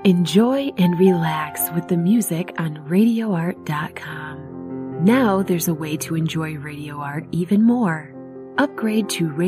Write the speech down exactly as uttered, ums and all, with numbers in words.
Enjoy and relax with the music on radio art dot com. Now there's a way to enjoy Radio Art even more. Upgrade to